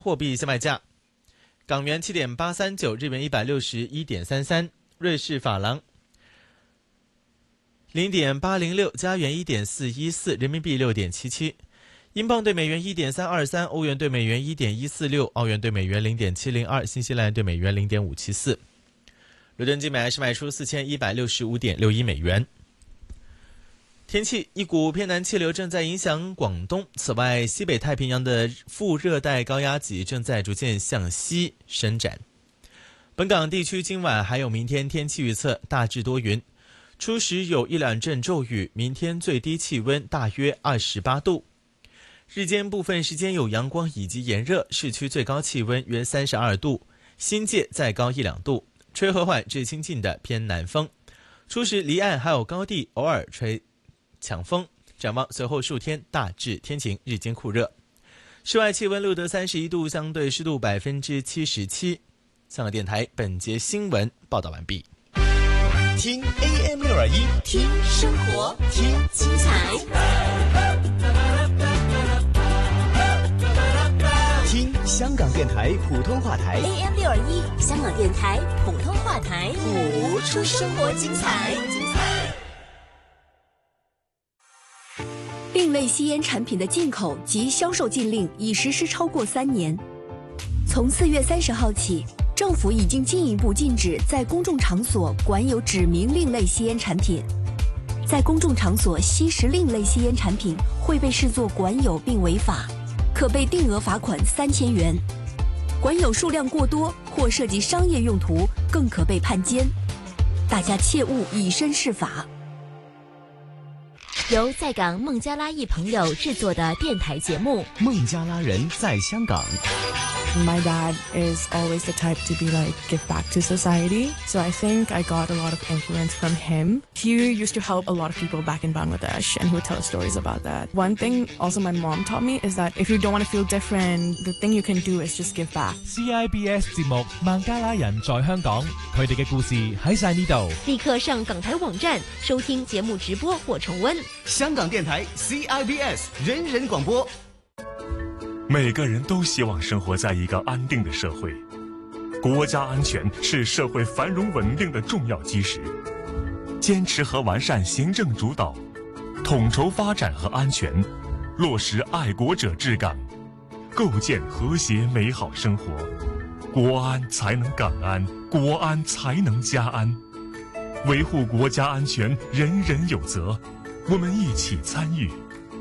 货币现卖价：港元7.839，日元161.33，瑞士法郎0.806，加元1.414，人民币6.77，英镑对美元1.323，欧元对美元1.146，澳元对美元0.702，新西兰对美元0.574。伦敦金买是卖出4165.61美元。天气，一股偏南气流正在影响广东，此外西北太平洋的副热带高压脊正在逐渐向西伸展。本港地区今晚还有明天天气预测大致多云，初时有一两阵骤雨，明天最低气温大约28度，日间部分时间有阳光以及炎热，市区最高气温约32度，新界再高1、2度，吹和缓至清劲的偏南风，初时离岸还有高地偶尔吹强风。展望随后数天大致天晴，日间酷热，室外气温录得31度，相对湿度77%。香港电台本节新闻报道完毕。 听 AM621， 听生活，听精彩， 听香港电台普通话台 AM621， 香港电台普通话台，谱出生活精彩。 另类吸烟产品的进口及销售禁令已实施超过3年。从4月30号起，政府已经进一步禁止在公众场所管有指明另类吸烟产品。在公众场所吸食另类吸烟产品会被视作管有并违法，可被定额罚款3000元。管有数量过多或涉及商业用途，更可被判监。大家切勿以身试法。 由在港孟加拉裔朋友制作的电台节目 《孟加拉人在香港》。 My dad is always the type to be like, give back to society. So I think I got a lot of influence from him. He used to help a lot of people back in Bangladesh, and he would tell stories about that. One thing also my mom taught me is that if you don't want to feel different, the thing you can do is just give back. CIBS 節目《孟加拉人在香港》，佢哋嘅故事喺晒呢度。 立刻上港台網站收聽節目直播或重溫。 香港電台 CIBS 人人廣播。 每个人都希望生活在一个安定的社会，国家安全是社会繁荣稳定的重要基石。坚持和完善行政主导，统筹发展和安全，落实爱国者治港，构建和谐美好生活。国安才能港安，国安才能家安。维护国家安全，人人有责，我们一起参与。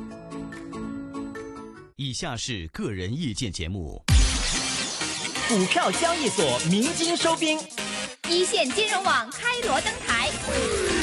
以下是个人意见节目。股票交易所鸣金收兵， 一线金融网开锣登台，